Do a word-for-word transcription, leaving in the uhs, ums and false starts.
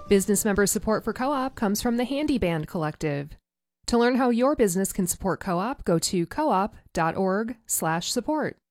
Business member support for Co-op comes from the Handy Band Collective. To learn how your business can support Co-op, go to co-op dot org slash support.